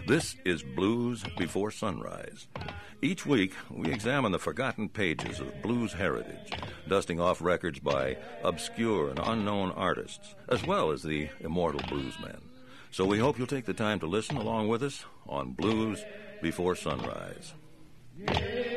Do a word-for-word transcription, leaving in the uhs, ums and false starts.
This is Blues Before Sunrise. Each week, we examine the forgotten pages of blues heritage, dusting off records by obscure and unknown artists, as well as the immortal bluesmen. So we hope you'll take the time to listen along with us on Blues Before Sunrise. Yeah.